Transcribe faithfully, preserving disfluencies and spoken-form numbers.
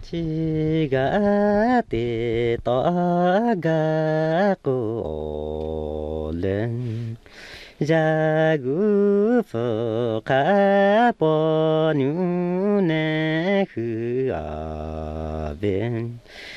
지가 때 떠가고 오른 자구포 가보누네 그 아벤